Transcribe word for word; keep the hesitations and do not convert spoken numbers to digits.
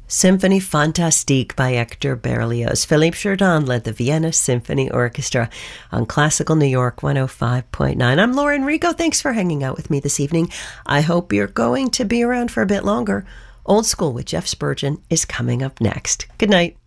Symphonie Fantastique by Hector Berlioz. Philippe Jourdan led the Vienna Symphony Orchestra on Classical New York one oh five point nine. I'm Lauren Rico. Thanks for hanging out with me this evening. I hope you're going to be around for a bit longer. Old School with Jeff Spurgeon is coming up next. Good night.